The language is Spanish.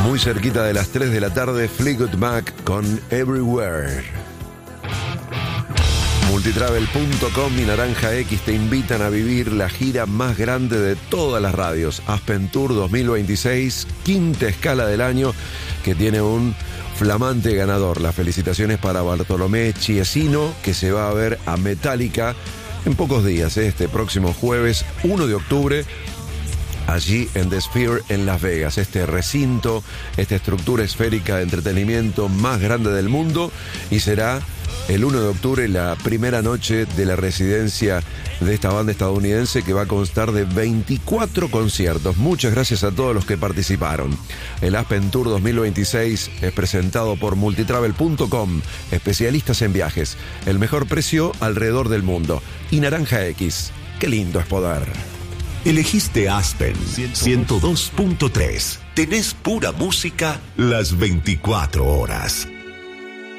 Muy cerquita de las 3 de la tarde, Fleetwood Mac con Everywhere. Multitravel.com y Naranja X te invitan a vivir la gira más grande de todas las radios. Aspen Tour 2026, quinta escala del año, que tiene un flamante ganador. Las felicitaciones para Bartolomé Chiesino, que se va a ver a Metallica en pocos días, este próximo jueves 1 de octubre. Allí en The Sphere en Las Vegas, este recinto, esta estructura esférica de entretenimiento más grande del mundo, y será el 1 de octubre la primera noche de la residencia de esta banda estadounidense, que va a constar de 24 conciertos. Muchas gracias a todos los que participaron. El Aspen Tour 2026 es presentado por Multitravel.com, especialistas en viajes, el mejor precio alrededor del mundo, y Naranja X. Qué lindo es poder. Elegiste Aspen 102.3. Tenés pura música las 24 horas.